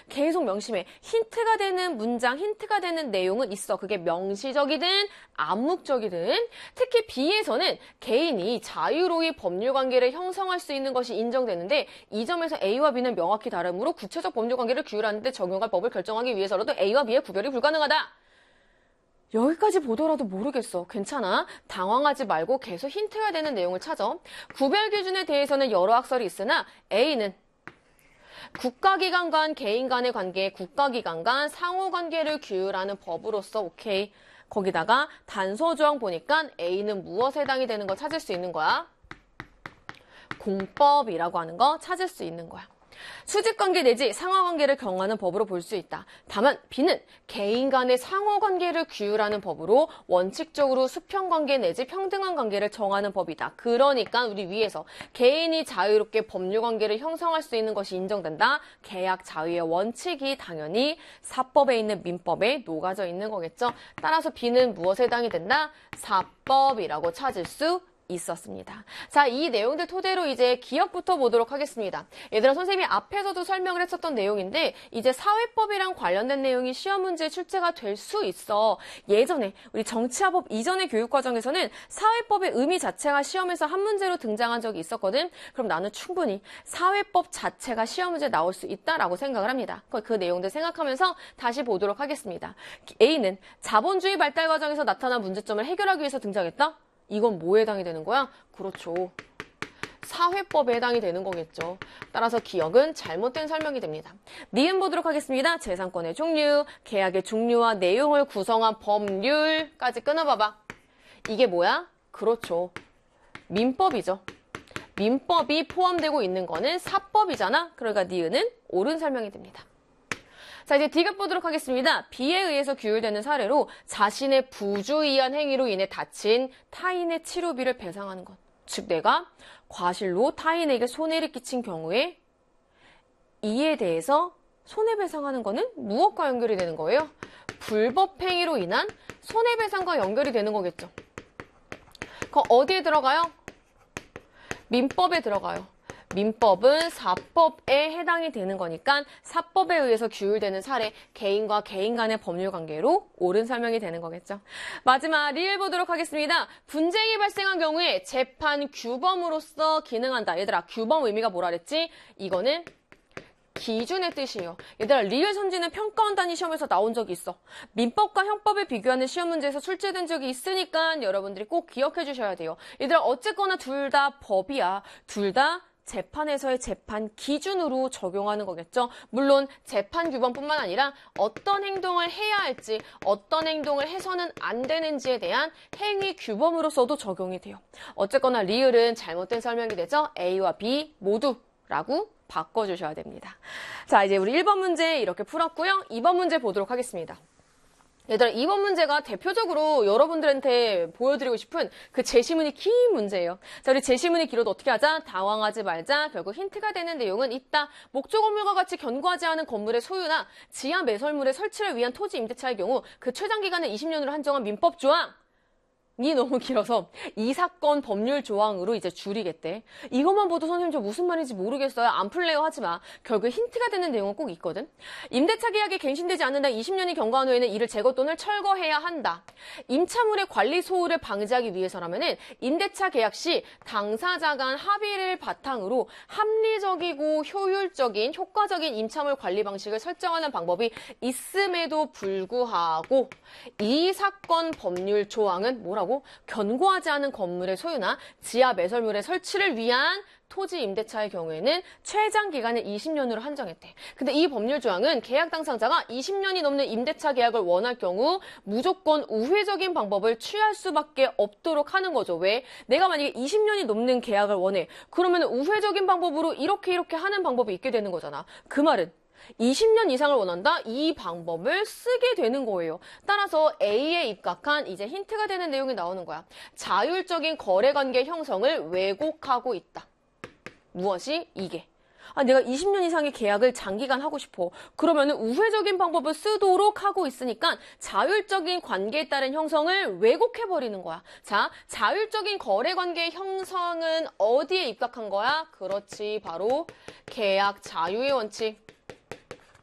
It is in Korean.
계속 명심해. 힌트가 되는 문장, 힌트가 되는 내용은 있어. 그게 명시적이든 암묵적이든. 특히 B에서는 개인이 자유로이 법률 관계를 형성할 수 있는 것이 인정되는데 이 점에서 A와 B는 명확히 다르므로 구체적 법률 관계를 규율하는 데 적용할 법을 결정하기 위해서라도 A와 B의 구별이 불가능하다. 여기까지 보더라도 모르겠어. 괜찮아. 당황하지 말고 계속 힌트가 되는 내용을 찾아. 구별 기준에 대해서는 여러 학설이 있으나 A는 국가기관 간 개인 간의 관계, 국가기관 간 상호관계를 규율하는 법으로서 오케이. 거기다가 단서조항 보니까 A는 무엇에 해당이 되는 거 찾을 수 있는 거야? 공법이라고 하는 거 찾을 수 있는 거야. 수직관계 내지 상하관계를 경하는 법으로 볼 수 있다. 다만 B는 개인 간의 상호관계를 규율하는 법으로 원칙적으로 수평관계 내지 평등한 관계를 정하는 법이다. 그러니까 우리 위에서 개인이 자유롭게 법률관계를 형성할 수 있는 것이 인정된다. 계약 자유의 원칙이 당연히 사법에 있는 민법에 녹아져 있는 거겠죠. 따라서 B는 무엇에 해당이 된다? 사법이라고 찾을 수 있었습니다. 자, 이 내용들 토대로 이제 기억부터 보도록 하겠습니다. 얘들아, 선생님이 앞에서도 설명을 했었던 내용인데 이제 사회법이랑 관련된 내용이 시험 문제에 출제가 될 수 있어. 예전에 우리 정치화법 이전의 교육과정에서는 사회법의 의미 자체가 시험에서 한 문제로 등장한 적이 있었거든. 그럼 나는 충분히 사회법 자체가 시험 문제에 나올 수 있다라고 생각을 합니다. 그 내용들 생각하면서 다시 보도록 하겠습니다. A는 자본주의 발달 과정에서 나타난 문제점을 해결하기 위해서 등장했다? 이건 뭐에 해당이 되는 거야? 그렇죠. 사회법에 해당이 되는 거겠죠. 따라서 기억은 잘못된 설명이 됩니다. 니은 보도록 하겠습니다. 재산권의 종류, 계약의 종류와 내용을 구성한 법률까지 끊어봐봐. 이게 뭐야? 그렇죠. 민법이죠. 민법이 포함되고 있는 거는 사법이잖아. 그러니까 니은은 옳은 설명이 됩니다. 자, 이제 D급 보도록 하겠습니다. B에 의해서 규율되는 사례로 자신의 부주의한 행위로 인해 다친 타인의 치료비를 배상하는 것. 즉 내가 과실로 타인에게 손해를 끼친 경우에 이에 대해서 손해배상하는 거는 무엇과 연결이 되는 거예요? 불법 행위로 인한 손해배상과 연결이 되는 거겠죠. 그럼 어디에 들어가요? 민법에 들어가요. 민법은 사법에 해당이 되는 거니까 사법에 의해서 규율되는 사례, 개인과 개인 간의 법률 관계로 옳은 설명이 되는 거겠죠. 마지막 리을 보도록 하겠습니다. 분쟁이 발생한 경우에 재판 규범으로서 기능한다. 얘들아, 규범 의미가 뭐라 그랬지? 이거는 기준의 뜻이에요. 얘들아, 리을 선지는 평가원단위 시험에서 나온 적이 있어. 민법과 형법을 비교하는 시험 문제에서 출제된 적이 있으니까 여러분들이 꼭 기억해 주셔야 돼요. 얘들아, 어쨌거나 둘 다 법이야. 둘 다 재판에서의 재판 기준으로 적용하는 거겠죠. 물론 재판 규범뿐만 아니라 어떤 행동을 해야 할지, 어떤 행동을 해서는 안 되는지에 대한 행위 규범으로서도 적용이 돼요. 어쨌거나 리을은 잘못된 설명이 되죠. A와 B 모두라고 바꿔주셔야 됩니다. 자, 이제 우리 1번 문제 이렇게 풀었고요. 2번 문제 보도록 하겠습니다. 얘들아, 이번 문제가 대표적으로 여러분들한테 보여드리고 싶은 그 제시문이 긴 문제예요. 자, 우리 제시문이 길어도 어떻게 하자? 당황하지 말자. 결국 힌트가 되는 내용은 있다. 목조 건물과 같이 견고하지 않은 건물의 소유나 지하 매설물의 설치를 위한 토지 임대차의 경우 그 최장 기간을 20년으로 한정한 민법 조항. 이 너무 길어서 이 사건 법률 조항으로 이제 줄이겠대. 이것만 보도 선생님 저 무슨 말인지 모르겠어요. 안 풀래요 하지 마. 결국 힌트가 되는 내용은 꼭 있거든. 임대차 계약이 갱신되지 않는다. 20년이 경과한 후에는 이를 제거 또는 철거해야 한다. 임차물의 관리 소홀을 방지하기 위해서라면은 임대차 계약 시 당사자 간 합의를 바탕으로 합리적이고 효율적인 효과적인 임차물 관리 방식을 설정하는 방법이 있음에도 불구하고 이 사건 법률 조항은 뭐라고? 견고하지 않은 건물의 소유나 지하 매설물의 설치를 위한 토지 임대차의 경우에는 최장 기간을 20년으로 한정했대. 근데 이 법률 조항은 계약 당사자가 20년이 넘는 임대차 계약을 원할 경우 무조건 우회적인 방법을 취할 수밖에 없도록 하는 거죠. 왜? 내가 만약에 20년이 넘는 계약을 원해. 그러면 우회적인 방법으로 이렇게 하는 방법이 있게 되는 거잖아. 그 말은 20년 이상을 원한다? 이 방법을 쓰게 되는 거예요. 따라서 A에 입각한 이제 힌트가 되는 내용이 나오는 거야. 자율적인 거래관계 형성을 왜곡하고 있다. 무엇이? 이게. 내가 20년 이상의 계약을 장기간 하고 싶어. 그러면 우회적인 방법을 쓰도록 하고 있으니까 자율적인 관계에 따른 형성을 왜곡해버리는 거야. 자, 자율적인 거래관계 형성은 어디에 입각한 거야? 그렇지, 바로 계약 자유의 원칙.